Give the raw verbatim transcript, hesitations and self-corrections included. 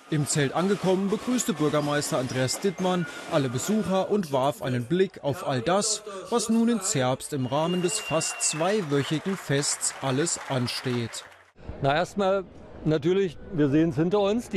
Im Zelt angekommen, begrüßte Bürgermeister Andreas Dittmann alle Besucher und warf einen Blick auf all das, was nun in Zerbst im Rahmen des fast zweiwöchigen Fests alles ansteht. Na, erstmal natürlich, wir sehen es hinter uns.